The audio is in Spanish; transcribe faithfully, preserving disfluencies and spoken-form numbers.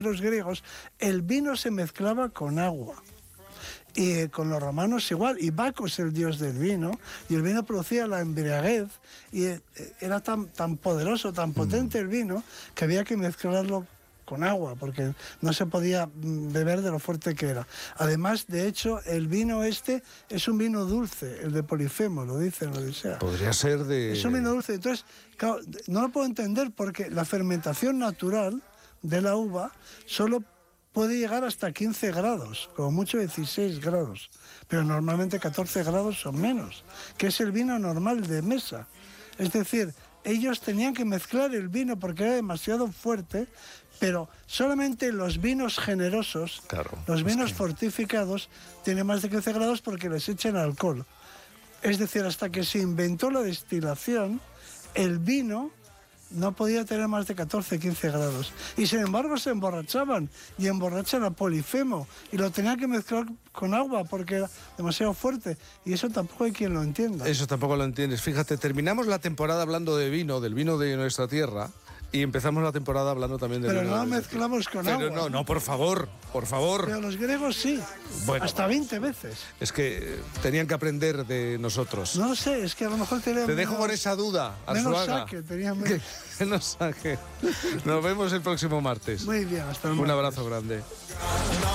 los griegos, el vino se mezclaba con agua. Y eh, con los romanos igual, y Baco es el dios del vino, y el vino producía la embriaguez, y eh, era tan, tan poderoso, tan potente el vino, que había que mezclarlo con agua, porque no se podía beber de lo fuerte que era. Además, de hecho, el vino este es un vino dulce, el de Polifemo, lo dice en la Odisea. Podría ser de... Es un vino dulce, entonces, claro, no lo puedo entender porque la fermentación natural de la uva solo puede llegar hasta quince grados, como mucho dieciséis grados, pero normalmente catorce grados o menos, que es el vino normal de mesa. Es decir, ellos tenían que mezclar el vino porque era demasiado fuerte, pero solamente los vinos generosos, claro, los vinos es que... fortificados, tienen más de quince grados porque les echan alcohol. Es decir, hasta que se inventó la destilación, el vino no podía tener más de catorce, quince grados. Y sin embargo se emborrachaban, y emborrachan a Polifemo, y lo tenían que mezclar con agua porque era demasiado fuerte. Y eso tampoco hay quien lo entienda. Eso tampoco lo entiendes. Fíjate, terminamos la temporada hablando de vino, del vino de nuestra tierra, y empezamos la temporada hablando también del Pero vino. no de... mezclamos con Pero agua. no, no, por favor, por favor. Pero los griegos sí, bueno, hasta veinte veces. Es que tenían que aprender de nosotros. No lo sé, es que a lo mejor tenían Te dejo menos, con esa duda, menos Arzuaga. saque, tenían menos... Que nos saque. Nos vemos el próximo martes. Muy bien, hasta el Un martes. abrazo grande.